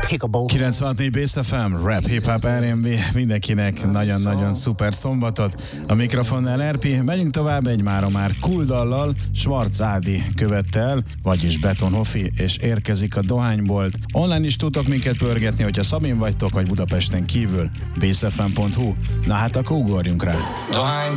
Pickable. 96.4 Bass FM, rap, hip-hop, R&B, mindenkinek nagyon-nagyon szuper szombatot. A mikrofonnál RP, megyünk tovább egy mára már cool dallal, Schwarz Ádi követte el, vagyis Beton Hoffi, és érkezik a Dohánybolt. Online is tudtok minket pörgetni, hogyha Szabin vagytok, vagy Budapesten kívül, bassfm.hu. Na hát akkor ugorjunk rá. Dohánybolt.